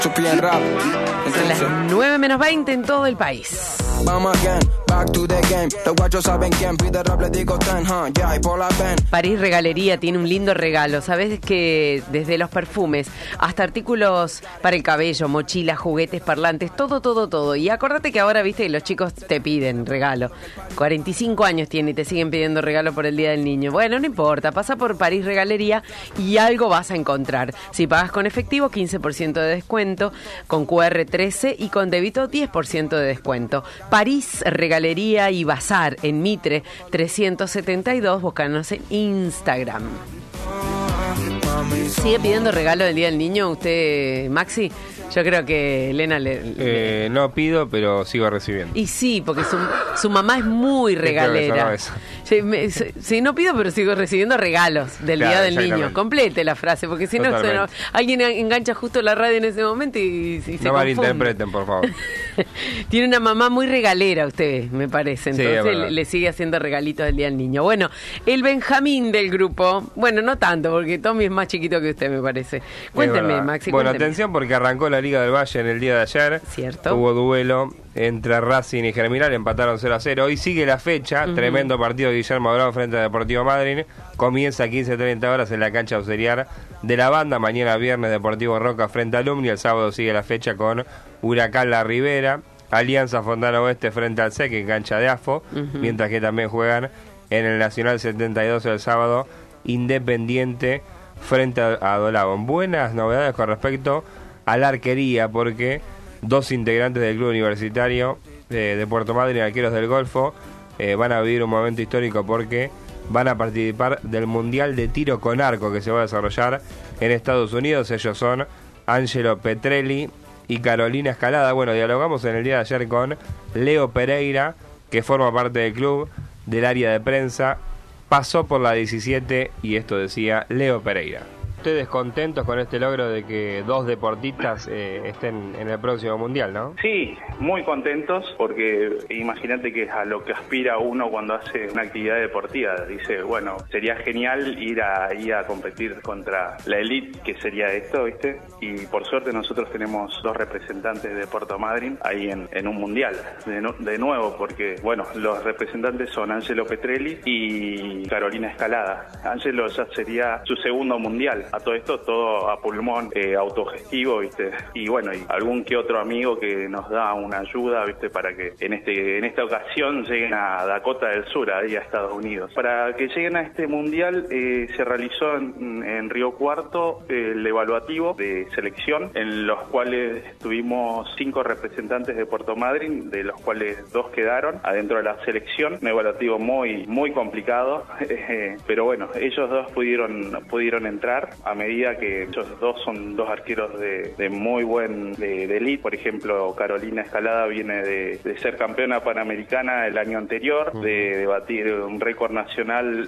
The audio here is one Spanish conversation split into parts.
Son las 9:20 en todo el país. París Regalería tiene un lindo regalo. Sabes que desde los perfumes hasta artículos para el cabello, mochilas, juguetes, parlantes, todo. Y acordate que ahora, viste, los chicos te piden regalo. 45 años tiene y te siguen pidiendo regalo por el Día del Niño. Bueno, no importa, pasa por París Regalería y algo vas a encontrar. Si pagas con efectivo, 15% de descuento, con QR 13 y con débito 10% de descuento. París Regalería y Bazar en Mitre 372, búscanos en Instagram. ¿Sigue pidiendo regalo del Día del Niño usted, Maxi? Yo creo que Elena no pido, pero sigo recibiendo. Y sí, porque su mamá es muy regalera. Sí, no pido, pero sigo recibiendo regalos del Día del Niño. Complete la frase, porque si no, alguien engancha justo la radio en ese momento y se confunde. No malinterpreten, por favor. Tiene una mamá muy regalera usted, me parece. Entonces le sigue haciendo regalitos del Día del Niño. Bueno, el Benjamín del grupo, bueno, no tanto, porque Tommy es más chiquito que usted, me parece. Cuénteme, Maxi. Bueno, atención, porque arrancó la Liga del Valle en el día de ayer. Cierto. Hubo duelo entre Racing y Germinal, empataron 0-0. Hoy sigue la fecha, tremendo partido de Guillermo Bravo frente a Deportivo Madryn. Comienza a 15:30 horas en la cancha auxiliar de la banda. Mañana viernes Deportivo Roca frente a Alumni. El sábado sigue la fecha con Huracán La Ribera, Alianza Fontana Oeste frente al SEC en cancha de AFO, mientras que también juegan en el Nacional 72 el sábado Independiente frente a Dolabón. Buenas novedades con respecto a la arquería, porque dos integrantes del club universitario de Puerto Madryn, arqueros del Golfo, van a vivir un momento histórico porque van a participar del Mundial de Tiro con Arco que se va a desarrollar en Estados Unidos. Ellos son Angelo Petrelli y Carolina Escalada. Bueno, dialogamos en el día de ayer con Leo Pereira, que forma parte del club, del área de prensa, pasó por la 17 y esto decía Leo Pereira. Ustedes contentos con este logro de que dos deportistas estén en el próximo Mundial, ¿no? Sí, muy contentos, porque imagínate que es a lo que aspira uno cuando hace una actividad deportiva. Dice, bueno, sería genial ir a competir contra la elite, que sería esto, ¿viste? Y por suerte nosotros tenemos dos representantes de Puerto Madryn ahí en un Mundial, de nuevo, porque, bueno, los representantes son Angelo Petrelli y Carolina Escalada. Angelo ya sería su segundo Mundial. A todo esto, todo a pulmón, autogestivo, ¿viste? Y bueno, y algún que otro amigo que nos da una ayuda, ¿viste? Para que en esta ocasión lleguen a Dakota del Sur, ahí a Estados Unidos. Para que lleguen a este mundial, se realizó en Río Cuarto el evaluativo de selección, en los cuales tuvimos 5 representantes de Puerto Madryn, de los cuales 2 quedaron adentro de la selección. Un evaluativo muy complicado, pero bueno, ellos dos pudieron entrar. A medida que ellos dos son dos arqueros de muy buen de elite. Por ejemplo, Carolina Escalada viene de ser campeona panamericana el año anterior, de batir un récord nacional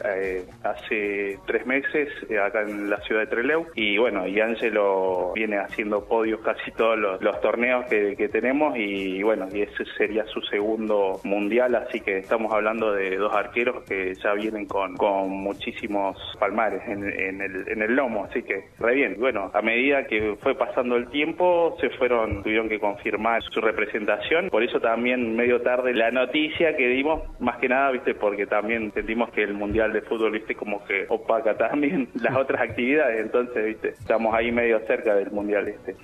hace 3 meses acá en la ciudad de Trelew. Y bueno, y Angelo viene haciendo podios casi todos los torneos que tenemos, y bueno, y ese sería su segundo mundial, así que estamos hablando de dos arqueros que ya vienen con muchísimos palmares en el lomo. Así que re bien. Bueno, a medida que fue pasando el tiempo, tuvieron que confirmar su representación. Por eso también medio tarde la noticia que dimos, más que nada, viste, porque también sentimos que el Mundial de Fútbol, viste, como que opaca también las otras actividades. Entonces, viste, estamos ahí medio cerca del Mundial este.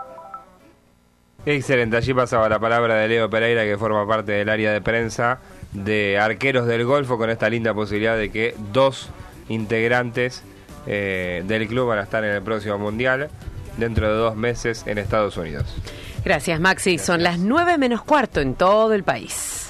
Excelente, allí pasaba la palabra de Leo Pereira, que forma parte del área de prensa de Arqueros del Golfo, con esta linda posibilidad de que dos integrantes del club van a estar en el próximo Mundial dentro de 2 meses en Estados Unidos. Gracias, Maxi. Gracias. Son las 9:15 en todo el país.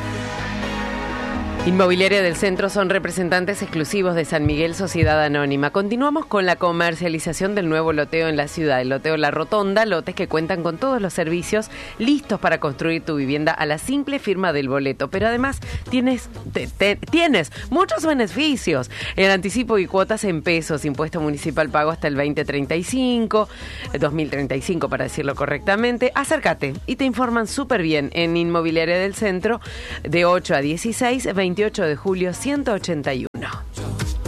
Inmobiliaria del Centro son representantes exclusivos de San Miguel Sociedad Anónima. Continuamos con la comercialización del nuevo loteo en la ciudad, el loteo La Rotonda, lotes que cuentan con todos los servicios listos para construir tu vivienda a la simple firma del boleto. Pero además tienes muchos beneficios: el anticipo y cuotas en pesos, impuesto municipal pago hasta el 2035 para decirlo correctamente. Acércate y te informan súper bien en Inmobiliaria del Centro, de 8 a 16, 28 de julio 181.